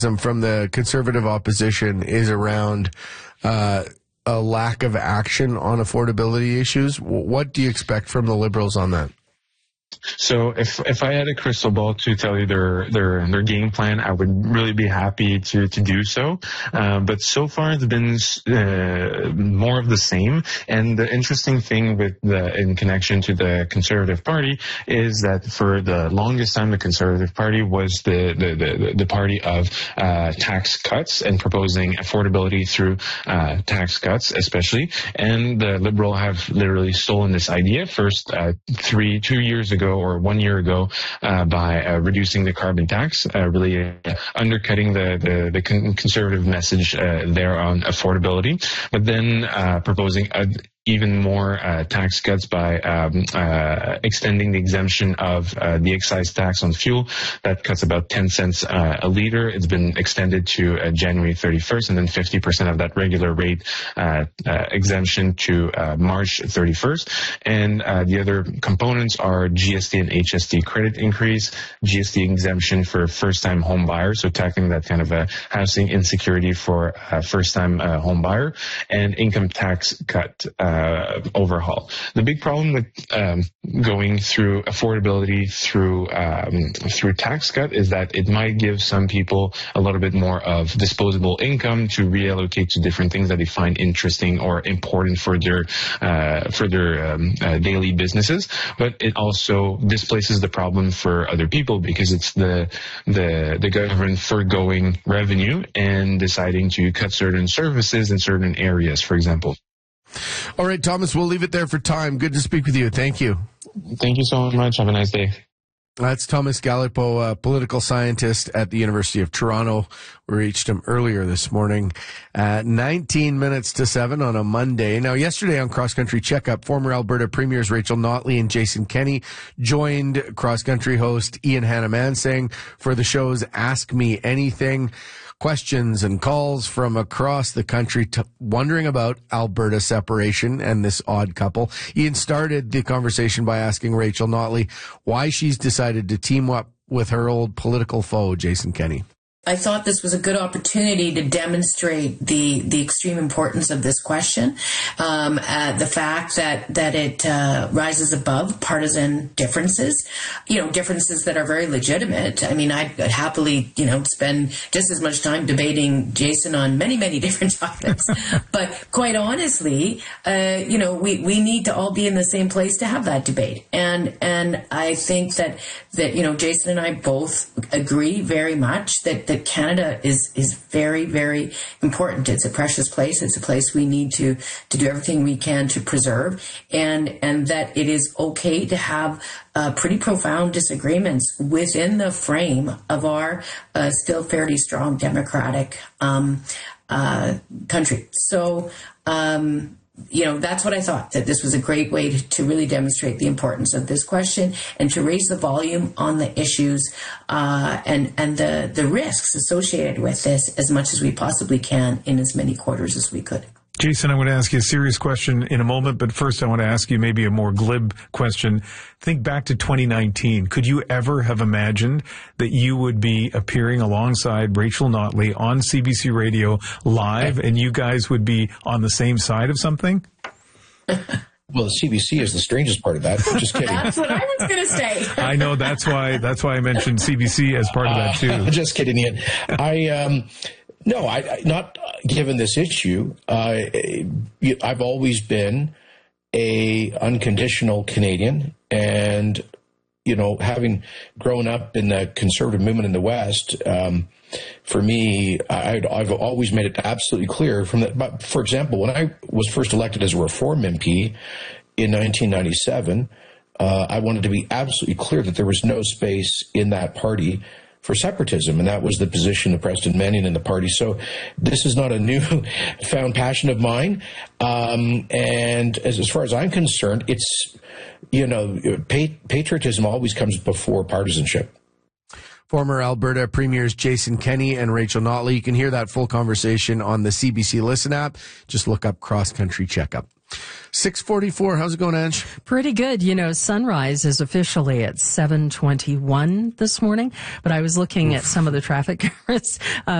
from the Conservative opposition is around a lack of action on affordability issues. What do you expect from the Liberals on that? So if I had a crystal ball to tell you their game plan, I would really be happy to do so. But so far it's been more of the same. And the interesting thing in connection to the Conservative Party is that for the longest time the Conservative Party was the party of tax cuts and proposing affordability through tax cuts especially. And the Liberal have literally stolen this idea first 2 years ago or 1 year ago by reducing the carbon tax, really undercutting the conservative message there on affordability, but then proposing even more tax cuts by extending the exemption of the excise tax on fuel. That cuts about 10 cents a liter. It's been extended to January 31st, and then 50% of that regular rate exemption to March 31st. And the other components are GST and HST credit increase, GST exemption for first-time home buyers, so tackling that kind of a housing insecurity for a first-time home buyer, and income tax cut overhaul. The big problem with going through affordability through tax cut is that it might give some people a little bit more of disposable income to reallocate to different things that they find interesting or important for their daily businesses. But it also displaces the problem for other people because it's the government foregoing revenue and deciding to cut certain services in certain areas, for example. All right, Thomas, we'll leave it there for time. Good to speak with you. Thank you. Thank you so much. Have a nice day. That's Thomas Galipeau, a political scientist at the University of Toronto. We reached him earlier this morning at 19 minutes to 7 on a Monday. Now, yesterday on Cross Country Checkup, former Alberta Premiers Rachel Notley and Jason Kenney joined Cross Country host Ian Hannah-Mansing for the show's Ask Me Anything. Questions and calls from across the country wondering about Alberta separation and this odd couple. Ian started the conversation by asking Rachel Notley why she's decided to team up with her old political foe, Jason Kenney. I thought this was a good opportunity to demonstrate the extreme importance of this question, the fact that it rises above partisan differences, differences that are very legitimate. I mean, I'd happily, spend just as much time debating Jason on many, many different topics. But quite honestly, we need to all be in the same place to have that debate. And I think that Jason and I both agree very much that Canada is very, very important. It's a precious place. It's a place we need to do everything we can to preserve, and that it is okay to have pretty profound disagreements within the frame of our still fairly strong democratic country. So, that's what I thought, that this was a great way to really demonstrate the importance of this question and to raise the volume on the issues and the risks associated with this as much as we possibly can in as many quarters as we could. Jason, I want to ask you a serious question in a moment, but first I want to ask you maybe a more glib question. Think back to 2019. Could you ever have imagined that you would be appearing alongside Rachel Notley on CBC Radio live and you guys would be on the same side of something? Well, the CBC is the strangest part of that. Just kidding. That's what I was going to say. I know. That's why I mentioned CBC as part of that too. Just kidding, Ian. No, I not given this issue. I've always been a unconditional Canadian, and having grown up in the conservative movement in the West, for me, I've always made it absolutely clear from that. But for example, when I was first elected as a Reform MP in 1997, I wanted to be absolutely clear that there was no space in that party for separatism, and that was the position of Preston Mannion in the party. So this is not a new found passion of mine. And as far as I'm concerned, it's, patriotism always comes before partisanship. Former Alberta Premiers Jason Kenney and Rachel Notley. You can hear that full conversation on the CBC Listen app. Just look up Cross Country Checkup. 6:44. How's it going, Ange? Pretty good. You know, sunrise is officially at 7:21 this morning, but I was looking at some of the traffic cameras.